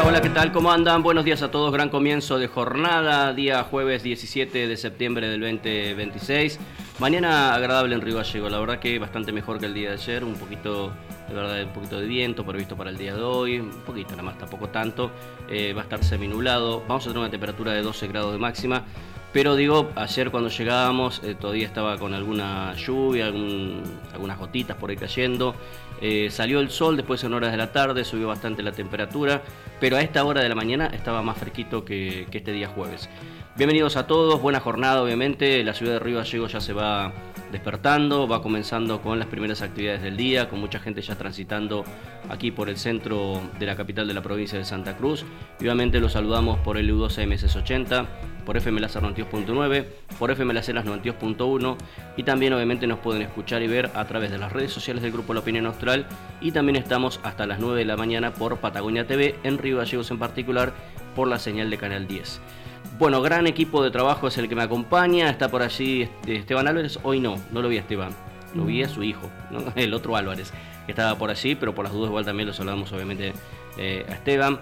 Hola, hola, ¿qué tal? ¿Cómo andan? Buenos días a todos. Gran comienzo de jornada, día jueves 17 de septiembre del 2026. Mañana agradable en Río Gallegos, la verdad que bastante mejor que el día de ayer. Un poquito de viento previsto para el día de hoy. Un poquito nada más, tampoco tanto. Va a estar seminublado. Vamos a tener una temperatura de 12 grados de máxima. Pero digo, ayer cuando llegábamos todavía estaba con alguna lluvia, algunas gotitas por ahí cayendo. Salió el sol después en horas de la tarde, subió bastante la temperatura, pero a esta hora de la mañana estaba más fresquito que este día jueves. Bienvenidos a todos, buena jornada obviamente. La ciudad de Río Gallegos ya se va despertando, va comenzando con las primeras actividades del día, con mucha gente ya transitando aquí por el centro de la capital de la provincia de Santa Cruz. Y obviamente los saludamos por el U12 MS80, por FM Láser 92.9, por FM Las Heras 92.1 y también obviamente nos pueden escuchar y ver a través de las redes sociales del Grupo La Opinión Austral, y también estamos hasta las 9 de la mañana por Patagonia TV, en Río Gallegos en particular, por la señal de Canal 10. Bueno, gran equipo de trabajo es el que me acompaña. Está por allí Esteban Álvarez. Hoy no lo vi a Esteban, lo vi a su hijo, ¿no? El otro Álvarez, que estaba por allí, pero por las dudas igual también lo saludamos obviamente a Esteban.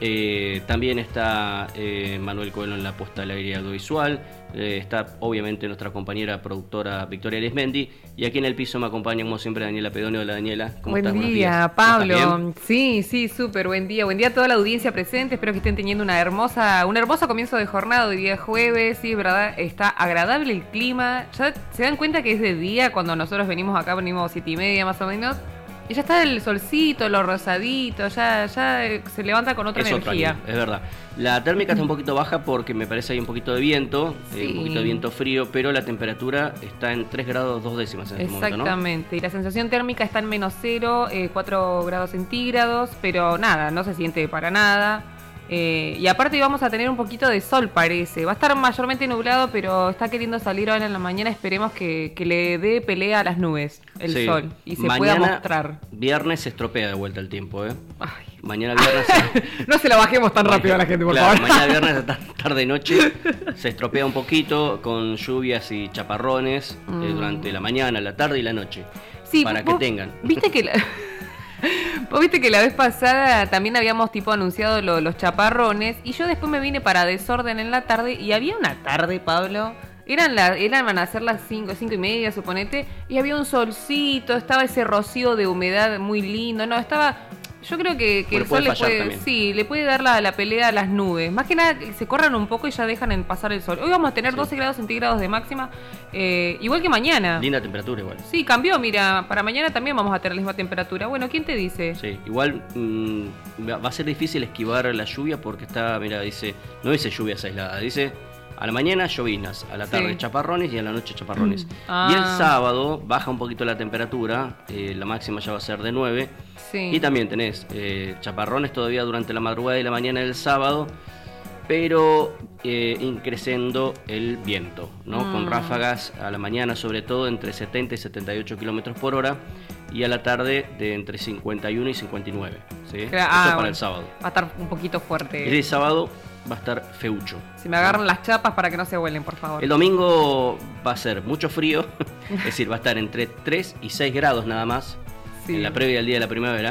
También está Manuel Coelho en la puesta al aire audiovisual. Está obviamente nuestra compañera productora Victoria Lismendi, y aquí en el piso me acompaña como siempre Daniela Pedonio. Hola Daniela, ¿cómo estás? Buen día, Pablo. Sí, súper buen día a toda la audiencia presente. Espero que estén teniendo un hermoso comienzo de jornada. Hoy día jueves, sí, verdad, está agradable el clima. Ya se dan cuenta que es de día cuando nosotros venimos 7:30 más o menos. Y ya está el solcito, lo rosadito, ya se levanta con otra energía. Es verdad. La térmica está un poquito baja porque me parece hay un poquito de viento, sí. Un poquito de viento frío, pero la temperatura está en 3 grados 2 décimas en este momento, ¿no? Exactamente, y la sensación térmica está en -0, 4 grados centígrados, pero nada, no se siente para nada. Y aparte vamos a tener un poquito de sol, parece. Va a estar mayormente nublado, pero está queriendo salir ahora en la mañana. Esperemos que le dé pelea a las nubes el sol y se pueda mostrar. Viernes se estropea de vuelta el tiempo, ¿eh? Ay. Mañana viernes... No se la bajemos tan rápido a la gente, por favor. Mañana viernes, tarde y noche, se estropea un poquito con lluvias y chaparrones durante la mañana, la tarde y la noche. Sí, para que tengan. ¿Viste que Vos viste que la vez pasada también habíamos anunciado los chaparrones, y yo después me vine para Desorden en la tarde, y había una tarde, Pablo, van a ser las 5:30, suponete, y había un solcito, estaba ese rocío de humedad muy lindo, yo creo que el sol le puede dar la pelea a las nubes. Más que nada que se corran un poco y ya dejan pasar el sol. Hoy vamos a tener 12 grados centígrados de máxima, igual que mañana. Linda temperatura igual. Sí, cambió, mira, para mañana también vamos a tener la misma temperatura. Bueno, ¿quién te dice? Sí, igual va a ser difícil esquivar la lluvia porque no dice lluvias aisladas, dice a la mañana lloviznas, a la tarde chaparrones y a la noche chaparrones. Y el sábado baja un poquito la temperatura, la máxima ya va a ser de 9. Sí. Y también tenés chaparrones todavía durante la madrugada y la mañana del sábado, pero increciendo el viento, ¿no? Con ráfagas a la mañana sobre todo entre 70 y 78 kilómetros por hora, y a la tarde de entre 51 y 59, ¿sí? Eso para el sábado. Va a estar un poquito fuerte. El sábado va a estar feucho. Si me agarran las chapas para que no se vuelen, por favor. El domingo va a ser mucho frío, es decir, va a estar entre 3 y 6 grados nada más. Sí. En la previa del día de la primavera.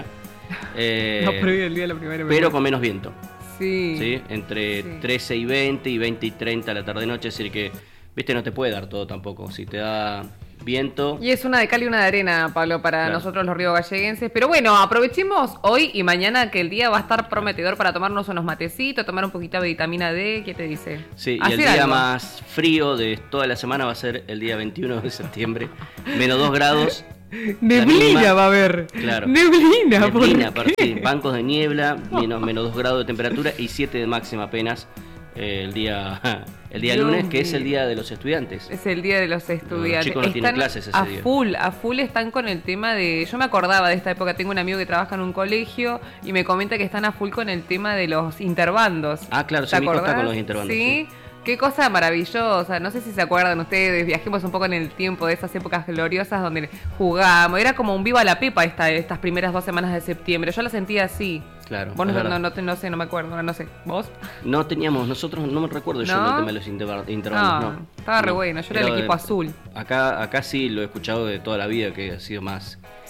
Previa del día de la primavera. Pero con menos viento. Sí. Entre 13 y 20 y 20 y 30 a la tarde-noche. Es decir que, viste, no te puede dar todo tampoco. Si te da viento... Y es una de cal y una de arena, Pablo, para nosotros los riogalleguenses. Pero bueno, aprovechemos hoy y mañana que el día va a estar prometedor para tomarnos unos matecitos, tomar un poquito de vitamina D. ¿Qué te dice? Sí, y el día más frío de toda la semana va a ser el día 21 de septiembre. Menos 2 grados. Neblina va a haber. Claro. Neblina, bancos de niebla, menos 2 grados de temperatura y 7 de máxima apenas. El día lunes, que es el día de los estudiantes. Es el día de los estudiantes. Los chicos no tienen clases ese día. A full están con el tema de... Yo me acordaba de esta época, tengo un amigo que trabaja en un colegio y me comenta que están a full con el tema de los interbandos. Ah, claro, mi hijo está con los interbandos. Sí. Qué cosa maravillosa, no sé si se acuerdan ustedes, viajemos un poco en el tiempo de esas épocas gloriosas donde jugábamos, era como un viva la pepa estas primeras 2 semanas de septiembre, yo la sentía así. Claro. Vos no sé, no me acuerdo, no sé. ¿Vos? No teníamos, nosotros no me recuerdo yo el tema de los intervalos. No, estaba re bueno, yo era el equipo azul. Acá sí lo he escuchado de toda la vida, que ha sido más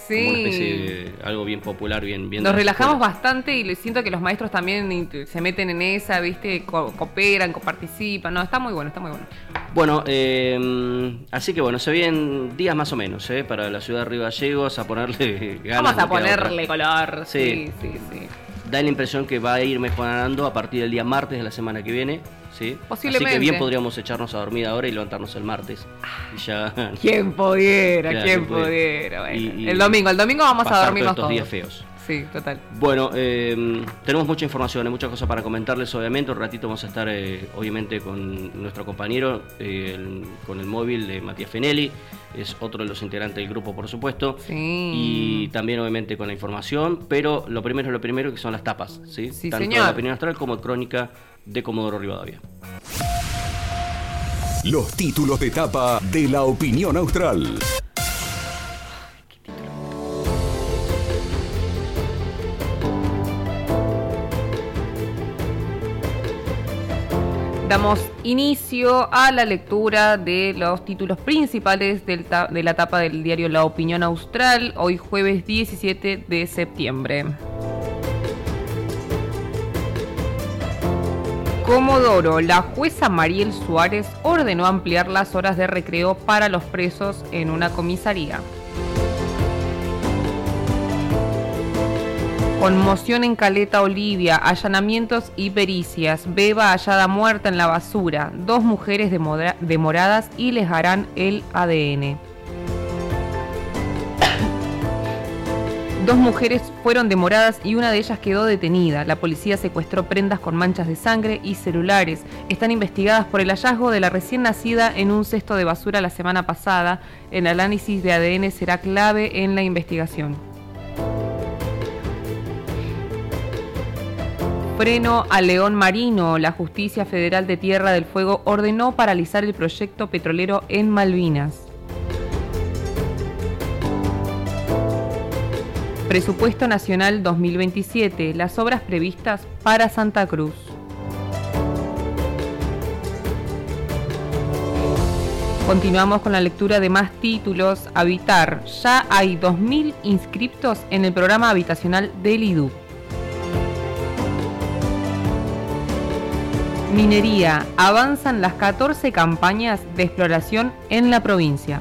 Sí. Como una especie de algo bien popular, bien Nos relajamos bastante y siento que los maestros también se meten en esa, ¿viste? Cooperan, coparticipan. No, está muy bueno, está muy bueno. Bueno, así que bueno, se vienen días más o menos para la ciudad de Río Gallegos a ponerle ganas. Vamos a ponerle color. Sí. Da la impresión que va a ir mejorando a partir del día martes de la semana que viene, ¿sí? Posiblemente. Así que bien podríamos echarnos a dormir ahora y levantarnos el martes. Y ya... ¿Quién pudiera? Claro, ¿Quién pudiera? Bueno, el domingo vamos a dormirnos estos todos. días feos. Sí, total. Bueno, tenemos mucha información, muchas cosas para comentarles, obviamente. Un ratito vamos a estar, obviamente, con nuestro compañero, con el móvil de Matías Fenelli. Es otro de los integrantes del grupo, por supuesto. Sí. Y también, obviamente, con la información. Pero lo primero es lo primero, que son las tapas, ¿sí? Sí, tanto señor. de la Opinión Austral como Crónica de Comodoro Rivadavia. Los títulos de tapa de la Opinión Austral. Damos inicio a la lectura de los títulos principales de la tapa del diario La Opinión Austral, hoy jueves 17 de septiembre. Comodoro, la jueza Mariel Suárez ordenó ampliar las horas de recreo para los presos en una comisaría. Conmoción en Caleta Olivia, allanamientos y pericias. Beba hallada muerta en la basura. 2 mujeres demoradas y les harán el ADN. 2 mujeres fueron demoradas y una de ellas quedó detenida. La policía secuestró prendas con manchas de sangre y celulares. Están investigadas por el hallazgo de la recién nacida en un cesto de basura la semana pasada. El análisis de ADN será clave en la investigación. Freno a León Marino. La Justicia Federal de Tierra del Fuego ordenó paralizar el proyecto petrolero en Malvinas. Presupuesto Nacional 2027. Las obras previstas para Santa Cruz. Continuamos con la lectura de más títulos. Habitar. Ya hay 2.000 inscriptos en el programa habitacional del IDU. Minería. Avanzan las 14 campañas de exploración en la provincia.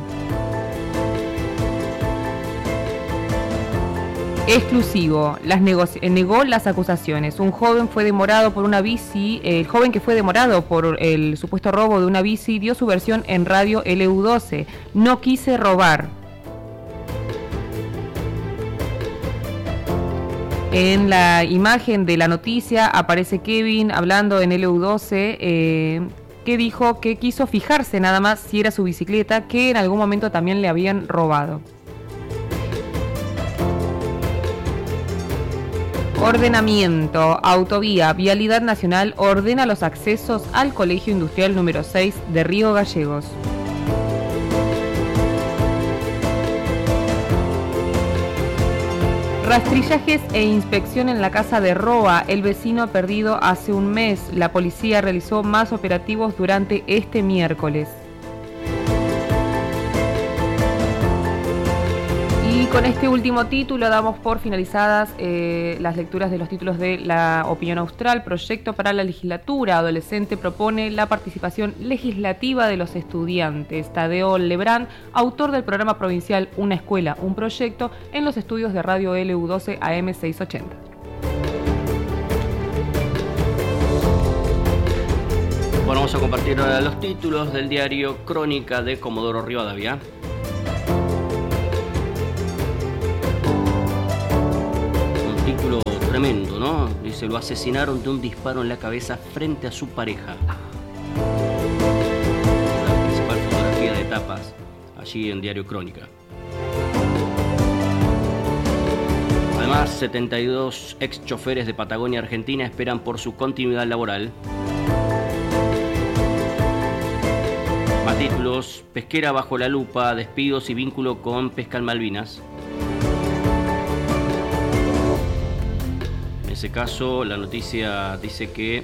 Exclusivo. Negó las acusaciones. Un joven fue demorado por una bici. El joven que fue demorado por el supuesto robo de una bici dio su versión en radio LU12. No quise robar. En la imagen de la noticia aparece Kevin hablando en LU12, que dijo que quiso fijarse nada más si era su bicicleta, que en algún momento también le habían robado. Ordenamiento. Autovía. Vialidad Nacional ordena los accesos al Colegio Industrial número 6 de Río Gallegos. Rastrillajes e inspección en la casa de Roa, el vecino perdido hace un mes. La policía realizó más operativos durante este miércoles. Y con este último título damos por finalizadas las lecturas de los títulos de La Opinión Austral. Proyecto para la legislatura adolescente propone la participación legislativa de los estudiantes. Tadeo Lebrán, autor del programa provincial Una Escuela, un Proyecto, en los estudios de Radio LU12 AM 680. Bueno, vamos a compartir ahora los títulos del diario Crónica de Comodoro Rivadavia. Título tremendo, ¿no? Dice: lo asesinaron de un disparo en la cabeza frente a su pareja. La principal fotografía de tapas allí en Diario Crónica. Además, 72 ex choferes de Patagonia Argentina esperan por su continuidad laboral. Más títulos: pesquera bajo la lupa, despidos y vínculo con pesca en Malvinas. En ese caso, la noticia dice que,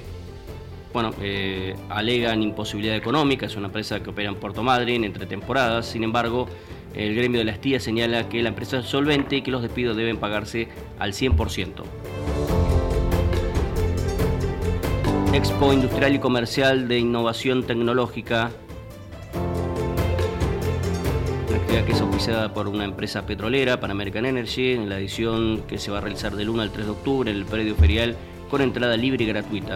alegan imposibilidad económica. Es una empresa que opera en Puerto Madryn entre temporadas. Sin embargo, El gremio de la Estía señala que la empresa es solvente y que los despidos deben pagarse al 100%. Expo Industrial y Comercial de Innovación Tecnológica, una actividad que es auspiciada por una empresa petrolera, Pan American Energy, en la edición que se va a realizar del 1 al 3 de octubre en el predio ferial con entrada libre y gratuita.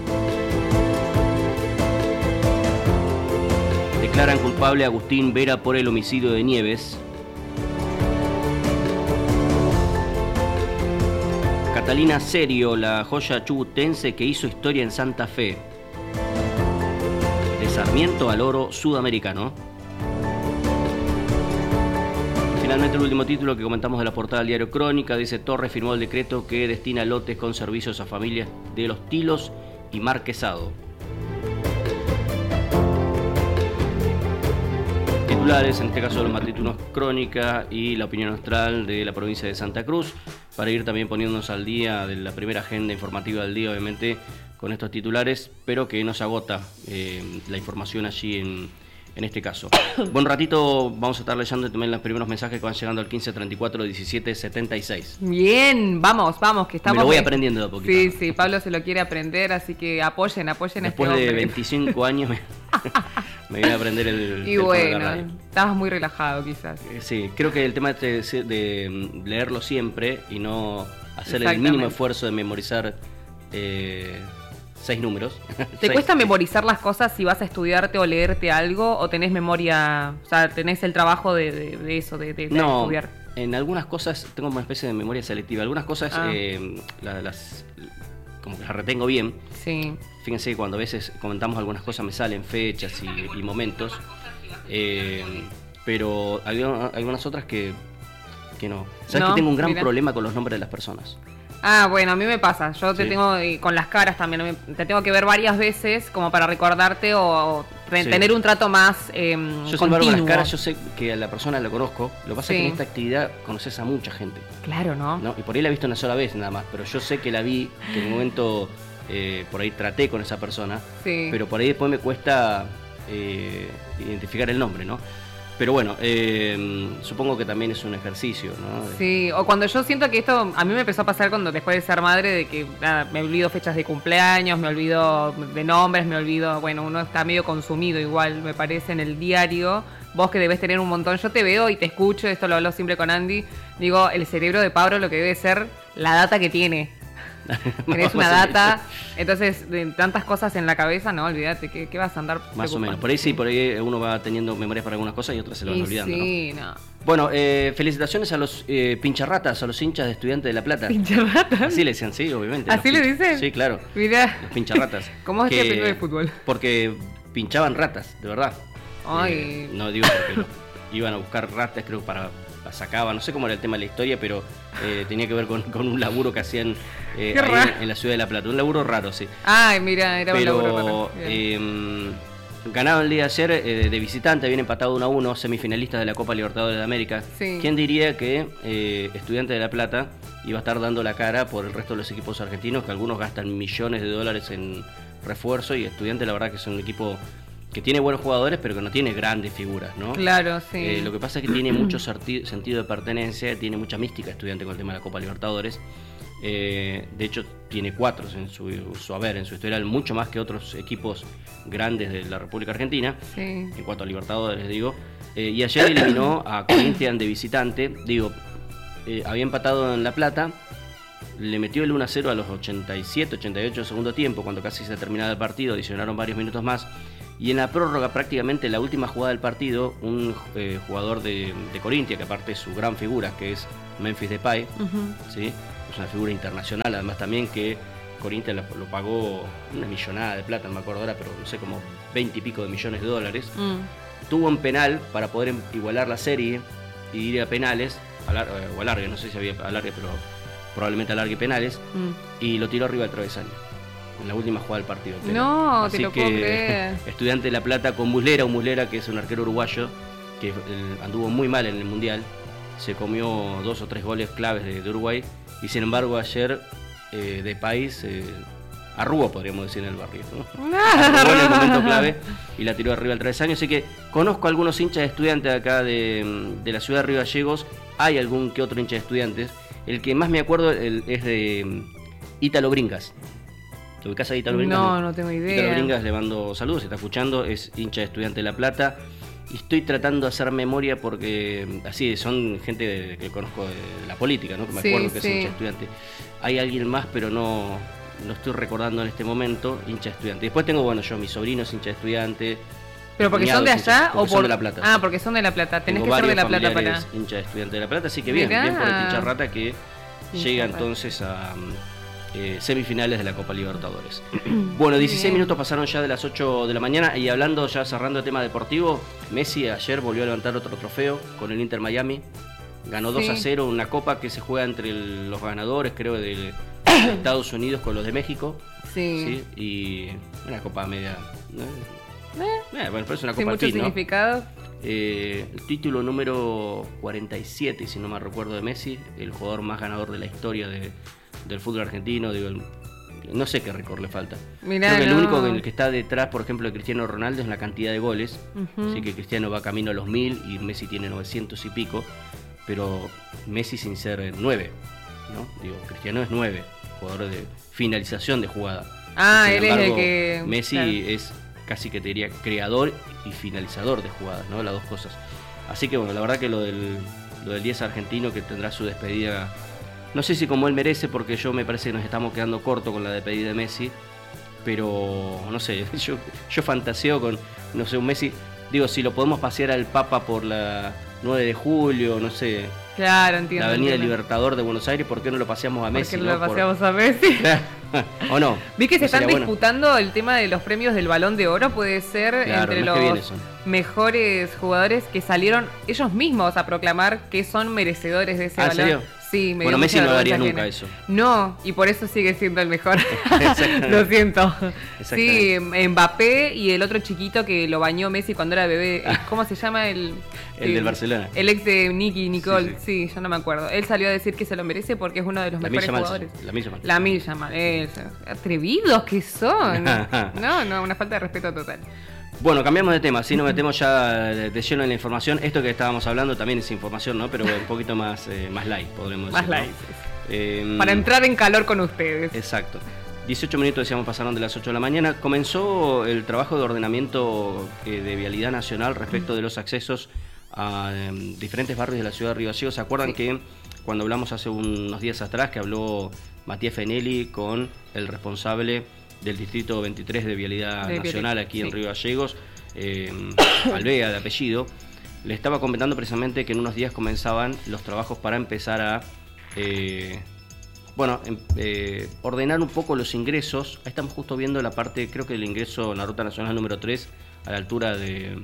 Declaran culpable a Agustín Vera por el homicidio de Nieves. Catalina Serio, la joya chubutense que hizo historia en Santa Fe. De Sarmiento al oro sudamericano. Finalmente, el último título que comentamos de la portada del diario Crónica dice: Torres firmó el decreto que destina lotes con servicios a familias de Los Tilos y Marquesado. Titulares, en este caso los matutinos Crónica y la opinión austral de la provincia de Santa Cruz, para ir también poniéndonos al día de la primera agenda informativa del día, obviamente con estos titulares, pero que no se agota la información allí en este caso. Buen ratito vamos a estar leyendo también los primeros mensajes que van llegando al 1534 17 76. Bien, vamos, que estamos. Me lo voy aprendiendo de a poquito. Sí, Pablo se lo quiere aprender, así que apoyen Después a este hombre. de 25 años me voy a aprender el Y bueno, estabas muy relajado quizás. Sí, creo que el tema de leerlo siempre y no hacer el mínimo esfuerzo de memorizar 6 números. ¿Te cuesta memorizar las cosas si vas a estudiarte o leerte algo, o tenés memoria, o sea, tenés el trabajo de eso, de estudiar? En algunas cosas tengo una especie de memoria selectiva. Algunas cosas las como que las retengo bien. Sí. Fíjense que cuando a veces comentamos algunas cosas me salen fechas y momentos, pero hay algunas otras que no. ¿Sabes que tengo un gran problema con los nombres de las personas? Ah, bueno, a mí me pasa. Yo te tengo, con las caras también, te tengo que ver varias veces como para recordarte o tener un trato más yo continuo. Las caras, yo sé que a la persona la conozco. Lo que pasa es que en esta actividad conoces a mucha gente. Claro, ¿no? Y por ahí la he visto una sola vez nada más, pero yo sé que la vi, que en un momento por ahí traté con esa persona, pero por ahí después me cuesta identificar el nombre, ¿no? Pero bueno, supongo que también es un ejercicio, ¿no? Sí, o cuando yo siento que esto, a mí me empezó a pasar cuando después de ser madre, de que me olvido fechas de cumpleaños, me olvido de nombres, me olvido, bueno, uno está medio consumido igual, me parece, en el diario. Vos que debes tener un montón, yo te veo y te escucho, esto lo hablo siempre con Andy, digo, el cerebro de Pablo lo que debe ser la data que tiene. Tenés una data, entonces de tantas cosas en la cabeza, no, olvídate, ¿qué vas a andar más o menos, por ahí sí, por ahí uno va teniendo memorias para algunas cosas y otras se lo van olvidando, sí, ¿no? Bueno, felicitaciones a los pincharratas, a los hinchas de Estudiantes de La Plata. ¿Pincharratas? Así le decían, sí, obviamente. ¿Así le dicen? Sí, claro. Mirá. Los pincharratas. ¿Cómo es que apellido de fútbol? Porque pinchaban ratas, de verdad. Ay. No digo porque iban a buscar ratas, creo, para sacaban, no sé cómo era el tema de la historia, pero tenía que ver con un laburo que hacían ahí en la ciudad de La Plata. Un laburo raro, sí. Ay, mira, era un laburo raro. Ganaron el día de ayer de visitante, habían empatado 1-1, semifinalistas de la Copa Libertadores de América. Sí. ¿Quién diría que Estudiantes de La Plata iba a estar dando la cara por el resto de los equipos argentinos, que algunos gastan millones de dólares en refuerzo, y Estudiantes la verdad que es un equipo que tiene buenos jugadores, pero que no tiene grandes figuras, ¿no? Claro, sí. Lo que pasa es que tiene mucho sentido de pertenencia, tiene mucha mística Estudiante con el tema de la Copa Libertadores. De hecho, tiene 4 en su haber, en su historial, mucho más que otros equipos grandes de la República Argentina, en cuanto a Libertadores, digo. Y ayer eliminó a Corinthians de visitante, había empatado en La Plata, le metió el 1-0 a los 87, 88 del segundo tiempo, cuando casi se terminaba el partido, adicionaron varios minutos más. Y en la prórroga, prácticamente la última jugada del partido, un jugador de Corinthians, que aparte es su gran figura, que es Memphis Depay, ¿sí? Es una figura internacional, además también que Corinthians lo pagó una millonada de plata, no me acuerdo ahora, pero no sé, como 20 y pico de millones de dólares. Tuvo un penal para poder igualar la serie y ir a penales, o alargue, no sé si había alargue, pero probablemente alargue penales, y lo tiró arriba del travesaño en la última jugada del partido. No, así te lo que, puedo creer. Estudiante de La Plata con Muslera, que es un arquero uruguayo que anduvo muy mal en el Mundial, se comió 2 o 3 goles claves de Uruguay, y sin embargo ayer Depay arrugó, podríamos decir, en el barrio, ¿no? Arrugó en el momento clave y la tiró arriba al travesaño. Así que conozco a algunos hinchas de Estudiantes de acá de la ciudad de Río Gallegos. Hay algún que otro hincha de Estudiantes. El que más me acuerdo es de Ítalo Bringas. ¿Te ubicás a Ítalo Bringas? No, no tengo idea. Ítalo Bringas, le mando saludos, se está escuchando, es hincha de Estudiantes de La Plata. Y estoy tratando de hacer memoria porque así son gente que conozco de la política, ¿no? Que me acuerdo que es hincha de Estudiante. Hay alguien más, pero no estoy recordando en este momento, hincha de Estudiante. Después tengo, bueno, yo, mis sobrinos hincha de Estudiante. ¿Pero porque son de allá o por...? Son de La Plata. Ah, porque son de La Plata. Tenés tengo que ser de La Plata para... hincha de Estudiante de La Plata, así que bien, Mirá. bien por el pincha rata que Pincha llega rata. entonces a semifinales de la Copa Libertadores. Bueno, 16 minutos pasaron ya de las 8 de la mañana y hablando, ya cerrando el tema deportivo, Messi ayer volvió a levantar otro trofeo con el Inter Miami. Ganó 2-0 una copa que se juega entre los ganadores, creo, de Estados Unidos con los de México. Sí. ¿Sí? Y una copa media... bueno, pero es una Sin copa al mucho fin, ¿no? significado. El título número 47, si no me recuerdo, de Messi, el jugador más ganador de la historia del fútbol argentino. Digo, no sé qué récord le falta. Mirá, creo que el no. único en el que está detrás, por ejemplo, de Cristiano Ronaldo es la cantidad de goles. Así que Cristiano va camino a los 1000 y Messi tiene 900 y pico. Pero Messi sin ser 9, ¿no? Digo, Cristiano es 9, jugador de finalización de jugada. Ah, Sin él embargo, es el que... Messi claro. es casi que te diría creador y finalizador de jugadas, ¿no? Las dos cosas. Así que bueno, la verdad que lo del 10 argentino que tendrá su despedida, no sé si como él merece, porque yo me parece que nos estamos quedando corto con la despedida de Messi, pero no sé, yo fantaseo con, no sé, un Messi, digo, si lo podemos pasear al Papa por la 9 de julio, no sé, Claro, entiendo. la Avenida entiendo. Libertador de Buenos Aires, ¿por qué no lo paseamos a Messi? ¿Por qué no lo Por- paseamos a Messi? ¿O no? Vi que se ¿No están sería bueno? disputando el tema de los premios del Balón de Oro, puede ser, Claro, entre el mes que viene los son. mejores jugadores que salieron ellos mismos a proclamar que son merecedores de ese ¿Ah, en balón. serio? Sí, me Bueno, dio Messi mucha no daría vergüenza nunca ajena. eso. No, y por eso sigue siendo el mejor. Exactamente. Lo siento. Sí, Exactamente. Mbappé y el otro chiquito que lo bañó Messi cuando era bebé. ¿Cómo se llama el del Barcelona. El ex de Nicky Nicole, Sí, sí, yo no me acuerdo. Él salió a decir que se lo merece porque es uno de los La mejores Milla Mal, jugadores. la Milla Mal. La Milla Mal, eso. Atrevidos que son. No, una falta de respeto total. Bueno, cambiamos de tema, así nos metemos ya de lleno en la información. Esto que estábamos hablando también es información, ¿no? Pero un poquito más light, podremos Más decir. light. ¿No? Para entrar en calor con ustedes. Exacto. 18 minutos, decíamos, pasaron de las 8 de la mañana. Comenzó el trabajo de ordenamiento de vialidad nacional respecto de los accesos a diferentes barrios de la ciudad de Río Gallegos. ¿Se acuerdan Sí. que cuando hablamos hace unos días atrás que habló Matías Fenelli con el responsable del distrito 23 de vialidad nacional aquí en sí. Río Gallegos, Alvea de apellido, le estaba comentando precisamente que en unos días comenzaban los trabajos para empezar a ordenar un poco los ingresos? Ahí estamos justo viendo la parte, creo que el ingreso en la ruta nacional número 3, a la altura del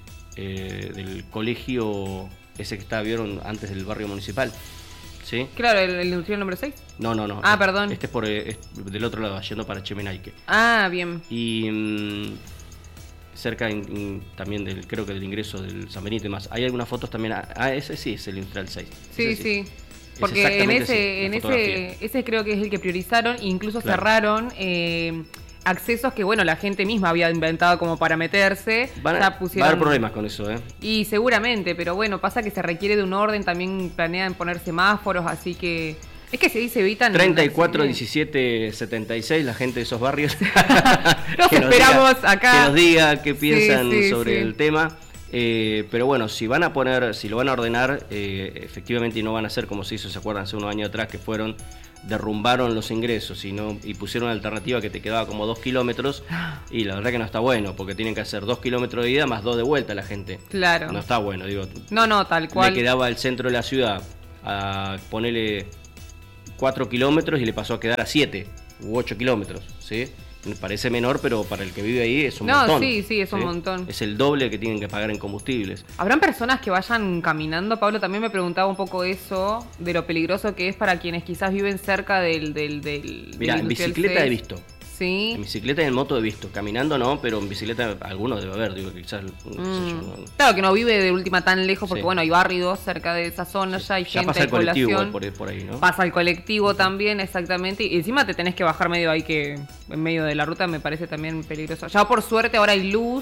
colegio ese que estaba, vieron, antes del barrio municipal. ¿Sí? Claro, el industrial número 6. No. Ah, perdón. Este es por es del otro lado, yendo para Chemenaique. Ah, bien. Y cerca también creo que del ingreso del San Benito y más. Hay algunas fotos también. Ese sí es el industrial 6. Sí, Ese sí. Es Porque en exactamente la fotografía. ese creo que es el que priorizaron e incluso Claro. cerraron accesos que, bueno, la gente misma había inventado como para meterse. Va Ya a haber problemas con eso, ¿eh? Y seguramente, pero bueno, pasa que se requiere de un orden, también planean poner semáforos, así que... Es que se evitan... 34, 17, 76, la gente de esos barrios. Los Que nos esperamos diga, acá. Que nos diga qué piensan Sí, sobre sí. el tema. Pero bueno, si lo van a ordenar, efectivamente, y no van a hacer como se hizo, ¿se acuerdan? Hace unos años atrás que derrumbaron los ingresos y pusieron una alternativa que te quedaba como 2 kilómetros, y la verdad que no está bueno, porque tienen que hacer 2 kilómetros de ida más 2 de vuelta la gente. Claro. No está bueno, digo. No, tal cual. Le quedaba al centro de la ciudad a ponerle 4 kilómetros y le pasó a quedar a 7 u 8 kilómetros, ¿sí? Me parece menor, pero para el que vive ahí es un montón. Sí, es un montón. Es el doble que tienen que pagar en combustibles. ¿Habrán personas que vayan caminando? Pablo también me preguntaba un poco eso, de lo peligroso que es para quienes quizás viven cerca del Mira, en Industrial bicicleta 6. he visto. Sí. En bicicleta y en moto he visto, caminando no, pero en bicicleta alguno debe haber, digo, quizás, no sé yo, no. Claro, que no vive de última tan lejos, porque Sí. bueno, hay barrios cerca de esa zona, ya hay Ya gente, pasa hay el colectivo igual población. por ahí, ¿no? Pasa el colectivo también, exactamente. Y encima te tenés que bajar medio ahí que en medio de la ruta me parece también peligroso. Ya por suerte ahora hay luz,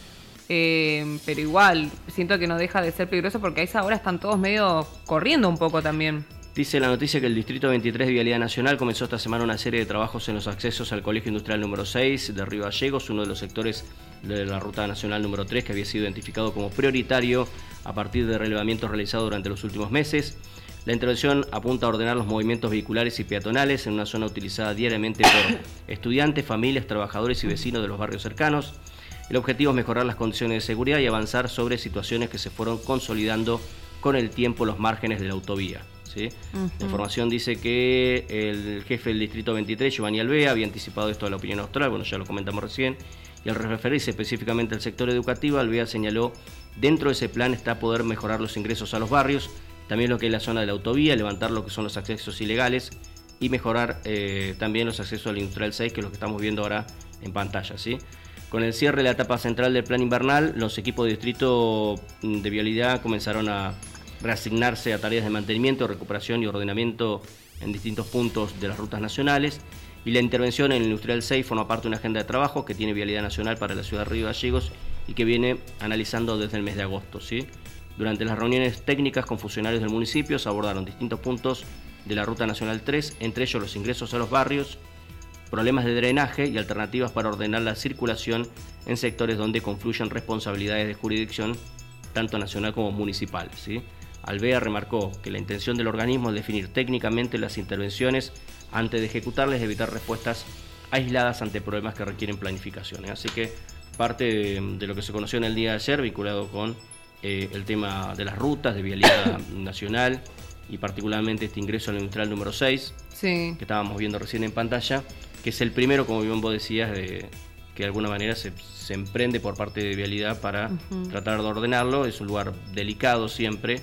pero igual siento que no deja de ser peligroso porque a esa hora están todos medio corriendo un poco también. Dice la noticia que el Distrito 23 de Vialidad Nacional comenzó esta semana una serie de trabajos en los accesos al Colegio Industrial número 6 de Río Gallegos, uno de los sectores de la Ruta Nacional número 3 que había sido identificado como prioritario a partir de relevamientos realizados durante los últimos meses. La intervención apunta a ordenar los movimientos vehiculares y peatonales en una zona utilizada diariamente por estudiantes, familias, trabajadores y vecinos de los barrios cercanos. El objetivo es mejorar las condiciones de seguridad y avanzar sobre situaciones que se fueron consolidando con el tiempo los márgenes de la autovía. ¿Sí? La información dice que el jefe del Distrito 23, Giovanni Alvea, había anticipado esto a la opinión austral, bueno, ya lo comentamos recién, y al referirse específicamente al sector educativo, Alvea señaló, dentro de ese plan está poder mejorar los ingresos a los barrios, también lo que es la zona de la autovía, levantar lo que son los accesos ilegales y mejorar también los accesos al Industrial 6, que es lo que estamos viendo ahora en pantalla, ¿sí? Con el cierre de la etapa central del plan invernal, los equipos de distrito de vialidad comenzaron a reasignarse a tareas de mantenimiento, recuperación y ordenamiento en distintos puntos de las rutas nacionales, y la intervención en el Industrial 6 forma parte de una agenda de trabajo que tiene Vialidad Nacional para la ciudad de Río Gallegos y que viene analizando desde el mes de agosto, ¿sí? Durante las reuniones técnicas con funcionarios del municipio se abordaron distintos puntos de la Ruta Nacional 3, entre ellos los ingresos a los barrios, problemas de drenaje y alternativas para ordenar la circulación en sectores donde confluyen responsabilidades de jurisdicción tanto nacional como municipal, ¿sí? Alvea remarcó que la intención del organismo es definir técnicamente las intervenciones antes de ejecutarlas y evitar respuestas aisladas ante problemas que requieren planificación. Así que parte de lo que se conoció en el día de ayer vinculado con el tema de las rutas de vialidad nacional y particularmente este ingreso al industrial número 6 Sí. que estábamos viendo recién en pantalla, que es el primero, como bien vos decías, que de alguna manera se emprende por parte de Vialidad para tratar de ordenarlo. Es un lugar delicado siempre.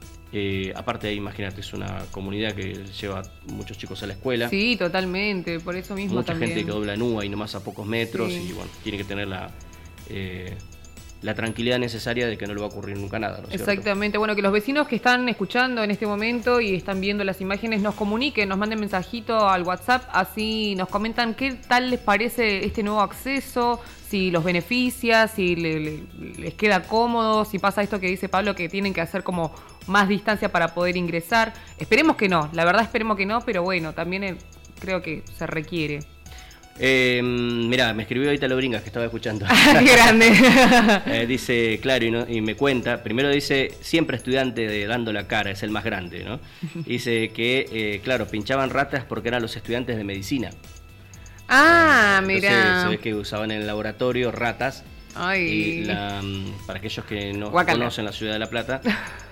Aparte, imagínate, es una comunidad que lleva muchos chicos a la escuela. Sí, totalmente, por eso mismo Mucha también. gente que dobla nua y nomás a pocos metros, Sí. y bueno, tiene que tener la tranquilidad necesaria de que no le va a ocurrir nunca nada, ¿no es cierto? Exactamente, bueno, que los vecinos que están escuchando en este momento y están viendo las imágenes nos comuniquen, nos manden mensajito al WhatsApp, así nos comentan qué tal les parece este nuevo acceso, si los beneficia, si les queda cómodo, si pasa esto que dice Pablo, que tienen que hacer como más distancia para poder ingresar. Esperemos que no, la verdad esperemos que no, pero bueno, también creo que se requiere. Mirá, me escribió ahorita Lobringas que estaba escuchando. Qué grande. Dice, claro, y me cuenta, primero dice, siempre estudiante de Dando la Cara, es el más grande, ¿no? Dice que, claro, pinchaban ratas porque eran los estudiantes de medicina. Ah, Entonces, mira. se ve que usaban en el laboratorio ratas. Ay. Y para aquellos que no Guácala. conocen la ciudad de La Plata,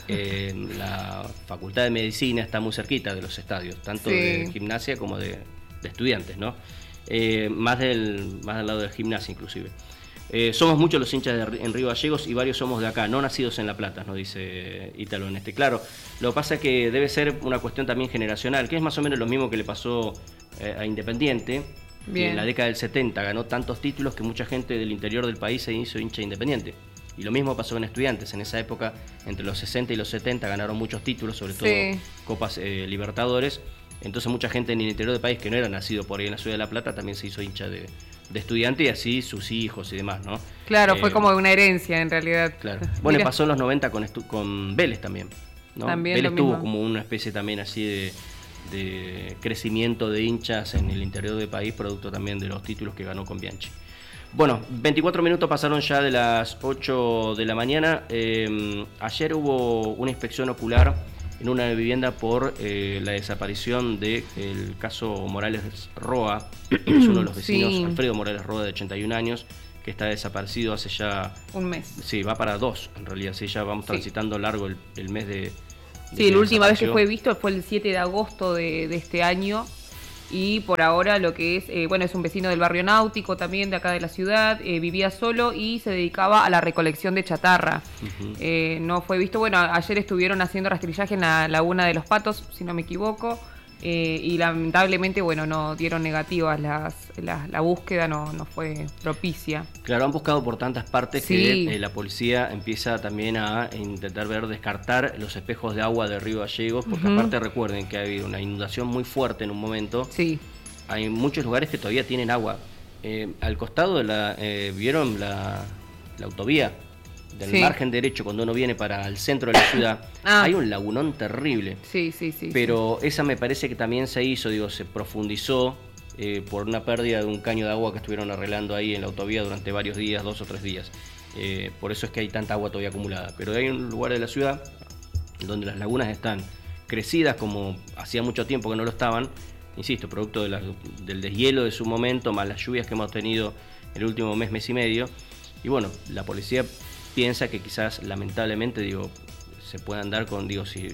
la Facultad de Medicina está muy cerquita de los estadios, tanto Sí. de gimnasia como de estudiantes, ¿no? Más del lado del gimnasio inclusive. Somos muchos los hinchas en Río Gallegos y varios somos de acá, no nacidos en La Plata, nos dice Ítalo en este. Claro, lo que pasa es que debe ser una cuestión también generacional, que es más o menos lo mismo que le pasó a Independiente, que Bien. en la década del 70 ganó tantos títulos que mucha gente del interior del país se hizo hincha Independiente. Y lo mismo pasó con Estudiantes, en esa época, entre los 60 y los 70 ganaron muchos títulos, sobre todo Sí. Copas Libertadores. Entonces mucha gente en el interior del país que no era nacido por ahí en la ciudad de La Plata también se hizo hincha de Estudiante, y así sus hijos y demás, ¿no? Claro, fue como una herencia en realidad. Claro. Bueno, y Mira. pasó en los 90 con Vélez también, ¿no? También Vélez lo tuvo mismo. como una especie también así de crecimiento de hinchas en el interior del país, producto también de los títulos que ganó con Bianchi. Bueno, 24 minutos pasaron ya de las 8 de la mañana. Ayer hubo una inspección ocular en una vivienda por la desaparición del caso Morales Roa, que es uno de los vecinos, Sí. Alfredo Morales Roa, de 81 años, que está desaparecido hace ya... Un mes. Sí, va para 2, en realidad, sí, ya vamos Sí. transitando largo el mes de Sí, la última vez que desapareció. fue visto fue el 7 de agosto de este año. Y por ahora lo que es, bueno, es un vecino del barrio náutico también de acá de la ciudad, vivía solo y se dedicaba a la recolección de chatarra. Ujú. No fue visto, bueno, ayer estuvieron haciendo rastrillaje en la laguna de los Patos, si no me equivoco. y lamentablemente, bueno, no dieron negativas, la búsqueda no fue propicia. Claro, han buscado por tantas partes Sí. que la policía empieza también a intentar descartar los espejos de agua del río Gallegos, porque aparte recuerden que ha habido una inundación muy fuerte en un momento. Sí. Hay muchos lugares que todavía tienen agua. Al costado de ¿vieron la autovía? Del Sí. margen derecho, cuando uno viene para el centro de la ciudad, hay un lagunón terrible. Sí. Pero esa me parece que también se hizo, se profundizó por una pérdida de un caño de agua que estuvieron arreglando ahí en la autovía durante varios días, 2 o 3 días. Por eso es que hay tanta agua todavía acumulada. Pero hay un lugar de la ciudad donde las lagunas están crecidas como hacía mucho tiempo que no lo estaban, insisto, producto del deshielo de su momento, más las lluvias que hemos tenido el último mes y medio. Y bueno, la policía piensa que quizás, lamentablemente, se puedan dar con,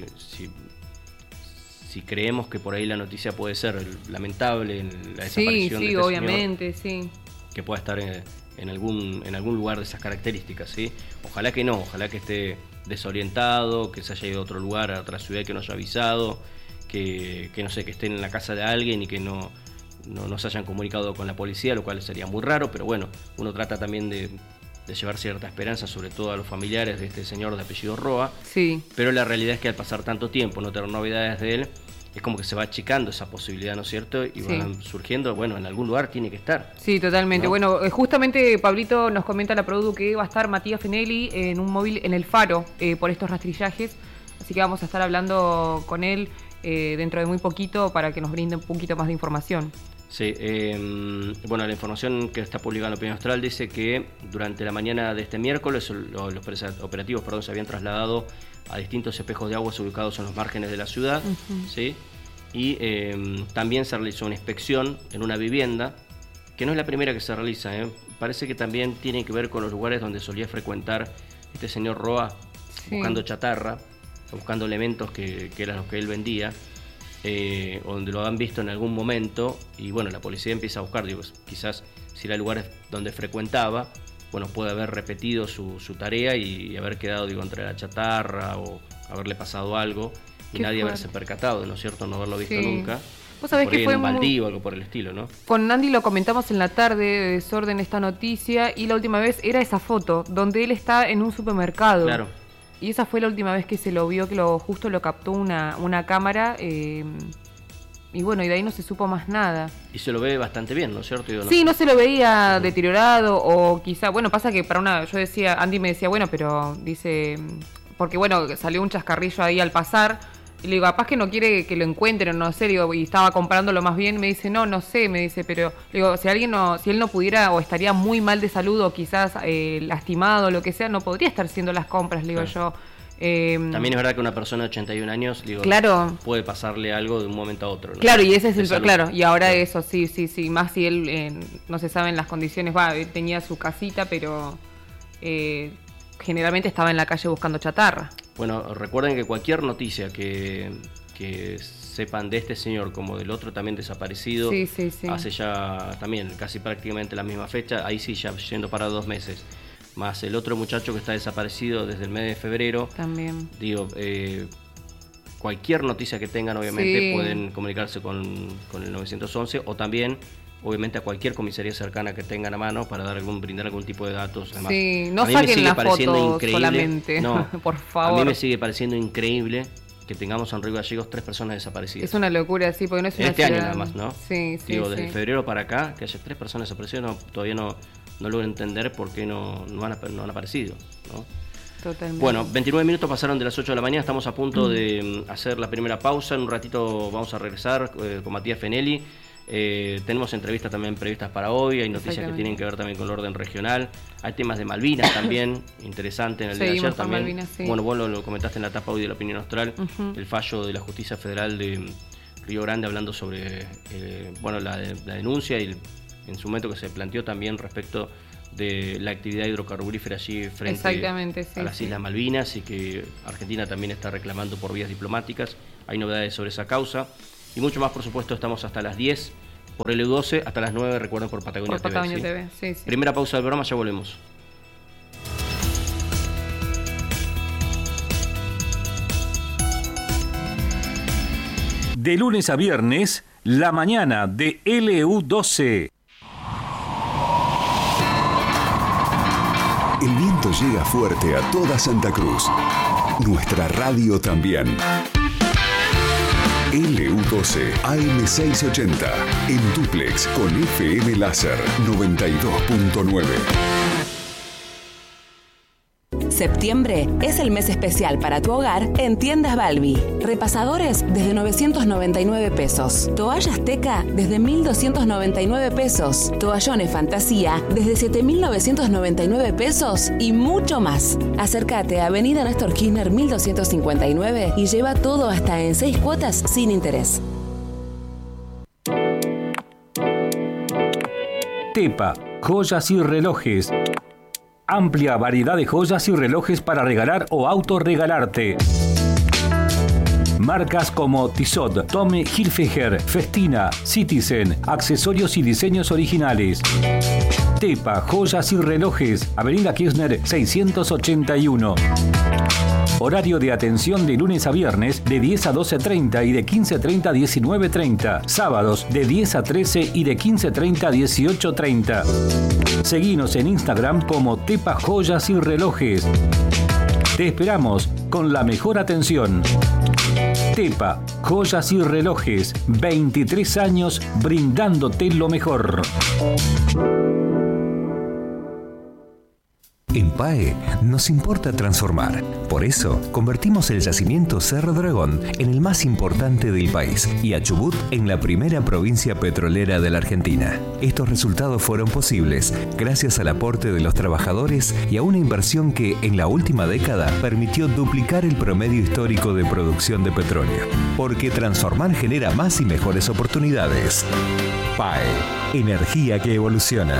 si creemos que por ahí la noticia puede ser lamentable, la desaparición de este obviamente, señor, que pueda estar en algún lugar de esas características, ¿sí? Ojalá que no, ojalá que esté desorientado, que se haya ido a otro lugar, a otra ciudad, que no haya avisado, que no sé, que estén en la casa de alguien y que no se hayan comunicado con la policía, lo cual sería muy raro, pero bueno, uno trata también de llevar cierta esperanza, sobre todo a los familiares de este señor de apellido Roa. Sí. Pero la realidad es que al pasar tanto tiempo, no tener novedades de él, es como que se va achicando esa posibilidad, ¿no es cierto? Y van surgiendo, bueno, en algún lugar tiene que estar. Sí, totalmente. ¿No? Bueno, justamente Pablito nos comenta la produ que va a estar Matías Fenelli en un móvil en el Faro por estos rastrillajes, así que vamos a estar hablando con él dentro de muy poquito para que nos brinde un poquito más de información. Sí, bueno, la información que está publicada en la Opinión Austral dice que durante la mañana de este miércoles los operativos se habían trasladado a distintos espejos de agua ubicados en los márgenes de la ciudad, ¿sí? Y también se realizó una inspección en una vivienda, que no es la primera que se realiza, parece que también tiene que ver con los lugares donde solía frecuentar este señor Roa, buscando chatarra, buscando elementos que eran los que él vendía. Donde lo han visto en algún momento y bueno, la policía empieza a buscar, quizás si era lugares donde frecuentaba, bueno, puede haber repetido su tarea y haber quedado entre la chatarra o haberle pasado algo y nadie haberse percatado, ¿no es cierto? No haberlo visto nunca. Vos sabés que fue un baldío o algo por el estilo, ¿no? Con Andy lo comentamos en la tarde de Desorden esta noticia y la última vez era esa foto donde él está en un supermercado. Claro. Y esa fue la última vez que se lo vio, que justo lo captó una cámara. Y bueno, y de ahí no se supo más nada. Y se lo ve bastante bien, ¿no es cierto? Sí, no se lo veía deteriorado o quizá... Bueno, pasa que yo decía, Andy me decía, bueno, pero dice... Porque bueno, salió un chascarrillo ahí al pasar. Y le digo, capaz que no quiere que lo encuentren, no sé, y estaba comparándolo más bien. Me dice, no sé, me dice, pero... Le digo, si él no pudiera o estaría muy mal de salud o quizás lastimado o lo que sea, no podría estar haciendo las compras, le digo yo. También es verdad que una persona de 81 años, claro, puede pasarle algo de un momento a otro, ¿no? Claro, y ese es salud. Claro, y ahora eso, sí, más si él, no se saben las condiciones, él tenía su casita, pero generalmente estaba en la calle buscando chatarra. Bueno, recuerden que cualquier noticia que sepan de este señor como del otro también desaparecido, hace ya también casi prácticamente la misma fecha, ahí sí ya yendo para 2 meses, más el otro muchacho que está desaparecido desde el mes de febrero. También. Cualquier noticia que tengan, obviamente, pueden comunicarse con el 911 o también, obviamente, a cualquier comisaría cercana que tengan a mano para brindar algún tipo de datos. Además, no saquen la foto solamente, no, por favor. A mí me sigue pareciendo increíble que tengamos en Río Gallegos 3 personas desaparecidas. Es una locura, sí, porque no es una este ciudad... año nada más, ¿no? Sí. Desde febrero para acá, que haya 3 personas desaparecidas, todavía no logro entender por qué no han aparecido, ¿no? Totalmente. Bueno, 29 minutos pasaron de las 8 de la mañana, estamos a punto de hacer la primera pausa. En un ratito vamos a regresar con Matías Fenelli. Tenemos entrevistas también previstas para hoy, hay noticias que tienen que ver también con el orden regional, hay temas de Malvinas también, interesante en el día de ayer también. Malvinas, sí. Bueno, vos lo comentaste en la etapa hoy de la Opinión Austral, el fallo de la Justicia Federal de Río Grande hablando sobre la denuncia y en su momento que se planteó también respecto de la actividad hidrocarburífera allí frente a las Islas Malvinas y que Argentina también está reclamando por vías diplomáticas. Hay novedades sobre esa causa y mucho más, por supuesto. Estamos hasta las 10 por LU12, hasta las 9, recuerden, por Patagonia TV. Sí. Primera pausa del programa, ya volvemos. De lunes a viernes, la mañana de LU12. El viento llega fuerte a toda Santa Cruz. Nuestra radio también. LU12 AM680 en dúplex con FM Láser 92.9. Septiembre es el mes especial para tu hogar en Tiendas Balbi. Repasadores desde 999 pesos. Toallas Teca desde 1.299 pesos. Toallones Fantasía desde 7.999 pesos y mucho más. Acércate a Avenida Néstor Kirchner 1259 y lleva todo hasta en 6 cuotas sin interés. Tepa, joyas y relojes. Amplia variedad de joyas y relojes para regalar o autorregalarte. Marcas como Tissot, Tommy Hilfiger, Festina, Citizen, accesorios y diseños originales. Tepa, joyas y relojes, Avenida Kirchner 681. Horario de atención de lunes a viernes de 10 a 12:30 y de 15:30 a 19:30. Sábados de 10 a 13 y de 15:30 a 18:30. Seguinos en Instagram como Tepa Joyas y Relojes. Te esperamos con la mejor atención. Tepa Joyas y Relojes, 23 años brindándote lo mejor. En PAE nos importa transformar. Por eso, convertimos el yacimiento Cerro Dragón en el más importante del país y a Chubut en la primera provincia petrolera de la Argentina. Estos resultados fueron posibles gracias al aporte de los trabajadores y a una inversión que, en la última década, permitió duplicar el promedio histórico de producción de petróleo. Porque transformar genera más y mejores oportunidades. PAE, energía que evoluciona.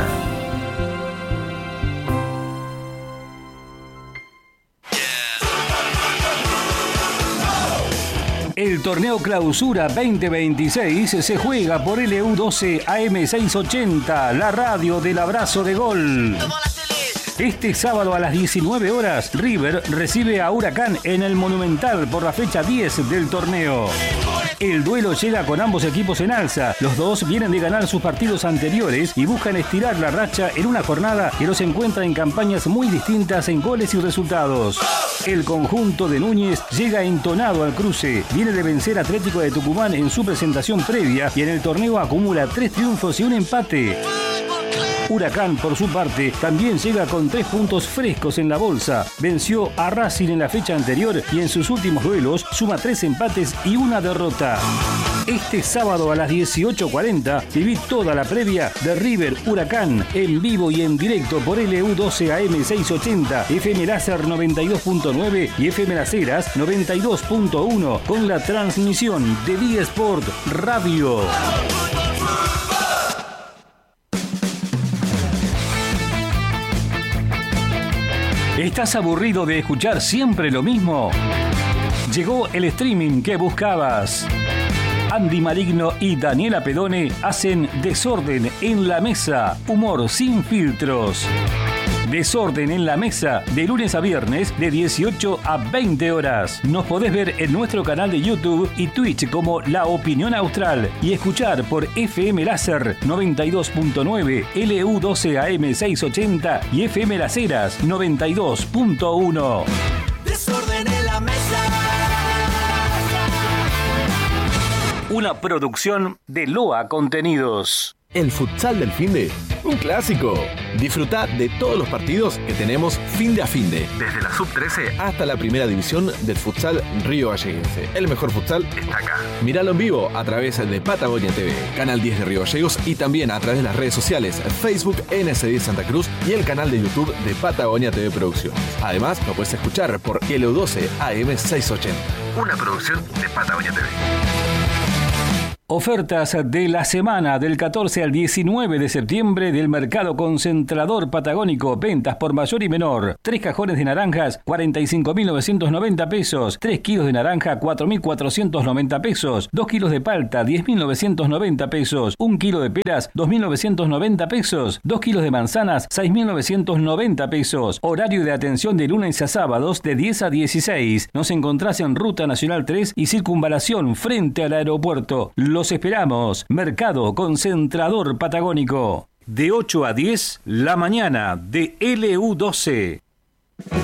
El torneo Clausura 2026 se juega por LU12 AM680, la radio del abrazo de gol. Este sábado a las 19 horas, River recibe a Huracán en el Monumental por la fecha 10 del torneo. El duelo llega con ambos equipos en alza. Los dos vienen de ganar sus partidos anteriores y buscan estirar la racha en una jornada que los encuentra en campañas muy distintas en goles y resultados. El conjunto de Núñez llega entonado al cruce. Viene de vencer a Atlético de Tucumán en su presentación previa y en el torneo acumula 3 triunfos y un empate. Huracán, por su parte, también llega con 3 puntos frescos en la bolsa. Venció a Racing en la fecha anterior y en sus últimos duelos suma 3 empates y una derrota. Este sábado a las 18:40 viví toda la previa de River Huracán en vivo y en directo por LU12 AM680, FM Láser 92.9 y FM Las Heras 92.1 con la transmisión de Vía Sport Radio. ¿Estás aburrido de escuchar siempre lo mismo? Llegó el streaming que buscabas. Andy Maligno y Daniela Pedone hacen Desorden en la Mesa, humor sin filtros. Desorden en la Mesa, de lunes a viernes, de 18 a 20 horas. Nos podés ver en nuestro canal de YouTube y Twitch como La Opinión Austral y escuchar por FM Láser 92.9, LU12 AM680 y FM Las Heras 92.1. Desorden en la Mesa. Una producción de Loa Contenidos. El futsal del finde, un clásico. Disfruta de todos los partidos que tenemos finde a finde. Desde la sub-13 hasta la primera división del futsal Río Galleguense. El mejor futsal está acá. Míralo en vivo a través de Patagonia TV, Canal 10 de Río Gallegos y también a través de las redes sociales Facebook NS10 Santa Cruz y el canal de YouTube de Patagonia TV Producciones. Además, lo puedes escuchar por LU12 AM680. Una producción de Patagonia TV. Ofertas de la semana del 14 al 19 de septiembre del Mercado Concentrador Patagónico. Ventas por mayor y menor. 3 cajones de naranjas, 45.990 pesos. 3 kilos de naranja, 4.490 pesos. 2 kilos de palta, 10.990 pesos. 1 kilo de peras, 2.990 pesos. 2 kilos de manzanas, 6.990 pesos. Horario de atención de lunes a sábados de 10 a 16. Nos encontrás en Ruta Nacional 3 y Circunvalación frente al aeropuerto. Los esperamos. Mercado Concentrador Patagónico. De 8 a 10, la mañana de LU12.